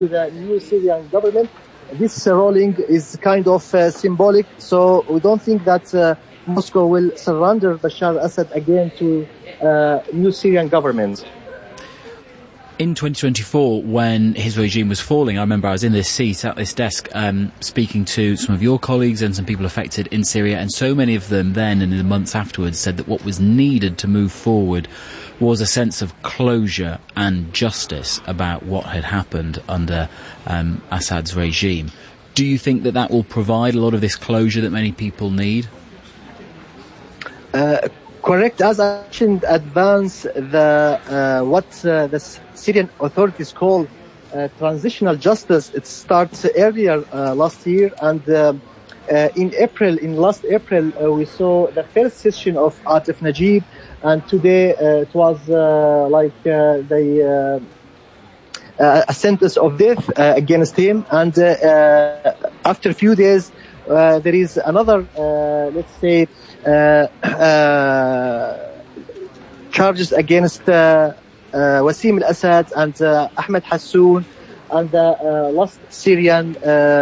to the new Syrian government. This ruling is kind of symbolic, so we don't think that Moscow will surrender Bashar al-Assad again to new Syrian government. In 2024, when his regime was falling, I remember I was in this seat at this desk speaking to some of your colleagues and some people affected in Syria, and so many of them then and in the months afterwards said that what was needed to move forward was a sense of closure and justice about what had happened under Assad's regime. Do you think that that will provide a lot of this closure that many people need? Correct. As I mentioned, advance what the Syrian authorities call transitional justice. It starts earlier last year, and in last April, we saw the first session of Atif Najib, and today it was a sentence of death against him. And after a few days, there is another, charges against Wasim al-Assad and Ahmed Hassoun and the last Syrian,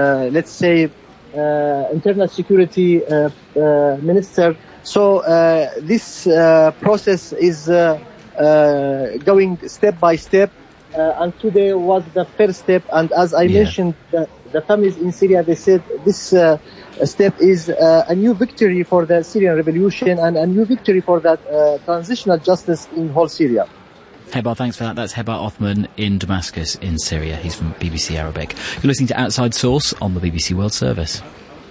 internal security minister. So this process is going step by step, and today was the first step. And as I mentioned, the families in Syria, they said this step is a new victory for the Syrian revolution and a new victory for that transitional justice in whole Syria. Hebar, thanks for that. That's Hebar Othman in Damascus in Syria. He's from BBC Arabic. You're listening to Outside Source on the BBC World Service.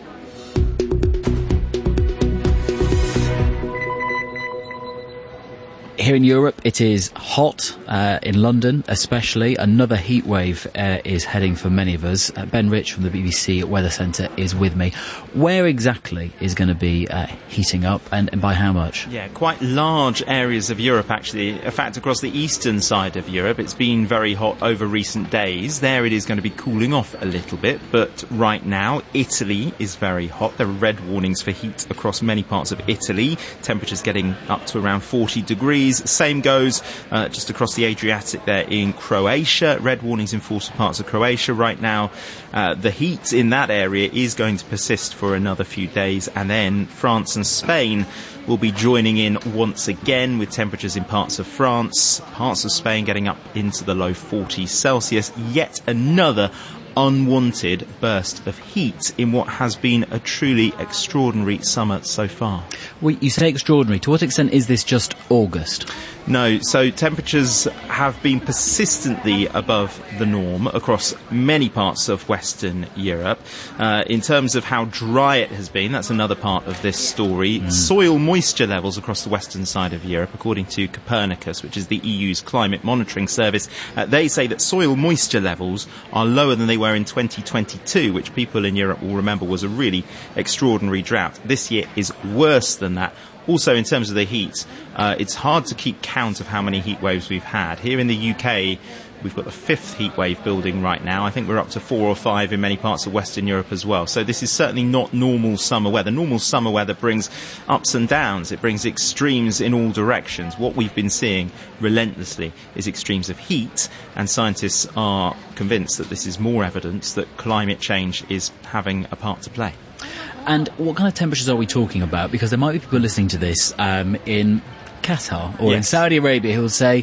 Here in Europe, it is hot, in London especially. Another heat wave is heading for many of us. Ben Rich from the BBC Weather Centre is with me. Where exactly is going to be heating up, and by how much? Yeah, quite large areas of Europe, actually. In fact, across the eastern side of Europe, it's been very hot over recent days. There it is going to be cooling off a little bit, but right now, Italy is very hot. There are red warnings for heat across many parts of Italy. Temperatures getting up to around 40 degrees. Same goes just across the Adriatic there in Croatia. Red warnings in force for parts of Croatia right now. The heat in that area is going to persist for another few days, and then France and Spain will be joining in once again with temperatures in parts of France, parts of Spain getting up into the low 40s Celsius. Yet another unwanted burst of heat in what has been a truly extraordinary summer so far. Well, you say extraordinary. To what extent is this just August? No, so temperatures have been persistently above the norm across many parts of Western Europe. In terms of how dry it has been, that's another part of this story. Soil moisture levels across the western side of Europe, according to Copernicus, which is the EU's climate monitoring service, they say that soil moisture levels are lower than they were in 2022, which people in Europe will remember was a really extraordinary drought. This year is worse than that. Also, in terms of the heat, it's hard to keep count of how many heat waves we've had. Here in the UK, we've got the fifth heat wave building right now. I think we're up to 4 or 5 in many parts of Western Europe as well. So this is certainly not normal summer weather. Normal summer weather brings ups and downs. It brings extremes in all directions. What we've been seeing relentlessly is extremes of heat, and scientists are convinced that this is more evidence that climate change is having a part to play. And what kind of temperatures are we talking about? Because there might be people listening to this in Qatar or in Saudi Arabia who will say,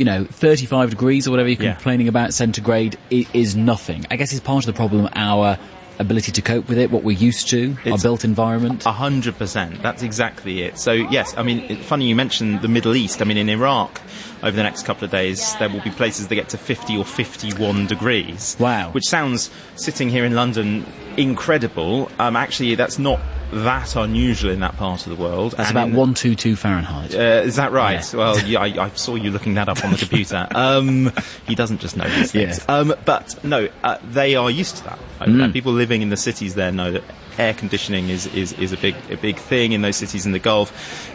35 degrees or whatever you're complaining about centigrade is nothing. I guess it's part of the problem, our ability to cope with it, what we're used to, our built environment. 100%. That's exactly it. So, yes, I mean, it's funny you mentioned the Middle East. I mean, in Iraq, over the next couple of days, there will be places that get to 50 or 51 degrees. Wow. Which sounds, sitting here in London, incredible. Actually, that's not that unusual in that part of the world. That's about 122 Fahrenheit. Is that right? Yeah. Well, yeah, I saw you looking that up on the computer. He doesn't just know these things. Yeah. But no, they are used to that. And people living in the cities there know that air conditioning is a big thing in those cities in the Gulf.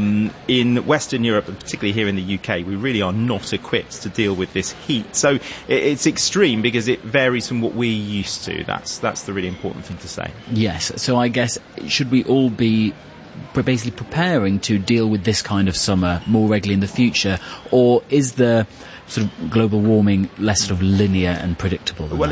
In Western Europe, and particularly here in the UK, we really are not equipped to deal with this heat. So it's extreme because it varies from what we're used to. That's the really important thing to say. Yes. So I guess, should we all be basically preparing to deal with this kind of summer more regularly in the future, or is there sort of global warming less sort of linear and predictable than Well,